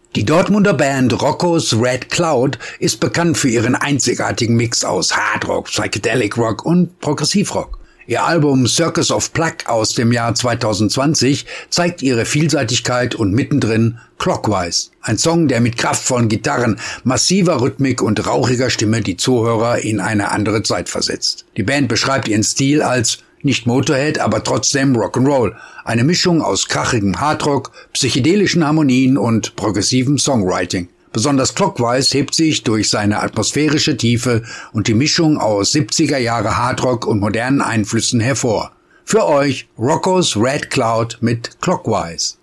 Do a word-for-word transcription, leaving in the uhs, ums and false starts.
Die Dortmunder Band Rocco's Red Cloud ist bekannt für ihren einzigartigen Mix aus Hardrock, Psychedelic Rock und Progressivrock. Ihr Album Circus of Plug aus dem Jahr zweitausendzwanzig zeigt ihre Vielseitigkeit und mittendrin Clockwise, ein Song, der mit kraftvollen Gitarren, massiver Rhythmik und rauchiger Stimme die Zuhörer in eine andere Zeit versetzt. Die Band beschreibt ihren Stil als nicht Motorhead, aber trotzdem Rock'n'Roll. Eine Mischung aus krachigem Hardrock, psychedelischen Harmonien und progressivem Songwriting. Besonders Clockwise hebt sich durch seine atmosphärische Tiefe und die Mischung aus siebziger Jahre Hardrock und modernen Einflüssen hervor. Für euch Rocco's Red Cloud mit Clockwise.